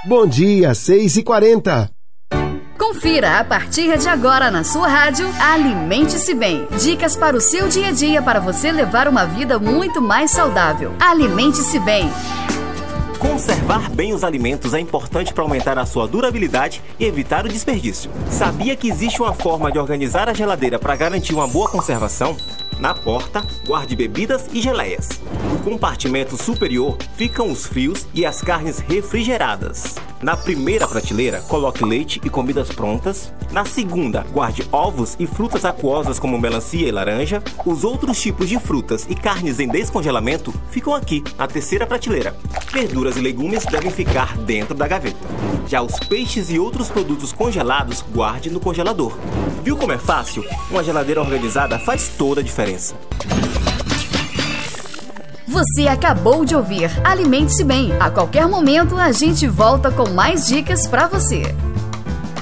Bom dia, 6h40. Confira a partir de agora na sua rádio Alimente-se Bem. Dicas para o seu dia a dia para você levar uma vida muito mais saudável. Alimente-se Bem. Conservar bem os alimentos é importante para aumentar a sua durabilidade e evitar o desperdício. Sabia que existe uma forma de organizar a geladeira para garantir uma boa conservação? Na porta, guarde bebidas e geleias. No compartimento superior ficam os frios e as carnes refrigeradas. Na primeira prateleira, coloque leite e comidas prontas. Na segunda, guarde ovos e frutas aquosas como melancia e laranja. Os outros tipos de frutas e carnes em descongelamento ficam aqui, na terceira prateleira. Verduras e legumes devem ficar dentro da gaveta. Já os peixes e outros produtos congelados, guarde no congelador. Viu como é fácil? Uma geladeira organizada faz toda a diferença. Você acabou de ouvir Alimente-se Bem. A qualquer momento a gente volta com mais dicas para você.